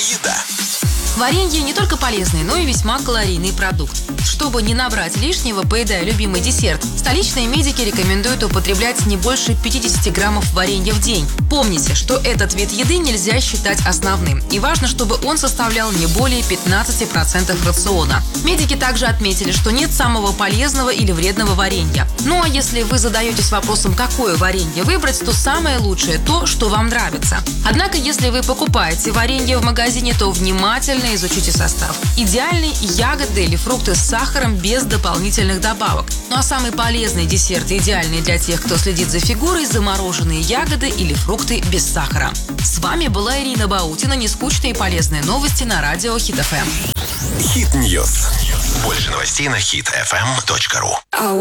Еда. Варенье не только полезный, но и весьма калорийный продукт. Чтобы не набрать лишнего, поедая любимый десерт, столичные медики рекомендуют употреблять не больше 50 граммов варенья в день. Помните, что этот вид еды нельзя считать основным, и важно, чтобы он составлял не более 15% рациона. Медики также отметили, что нет самого полезного или вредного варенья. Ну а если вы задаетесь вопросом, какое варенье выбрать, то самое лучшее – то, что вам нравится. Однако, если вы покупаете варенье в магазине, то внимательно изучите состав. Идеальные ягоды или фрукты с сахаром без дополнительных добавок. Ну а самый полезный десерт, идеальный для тех, кто следит за фигурой, замороженные ягоды или фрукты без сахара. С вами была Ирина Баутина. Нескучные и полезные новости на радио Хит FM. Хит Ньюс. Больше новостей на hitfm.ru.